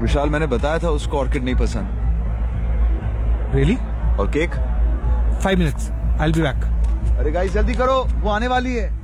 विशाल, मैंने बताया था उसको ऑर्किड नहीं पसंद। रियली? और cake? 5 minutes, I'll be back. अरे गाइस जल्दी करो, वो आने वाली है।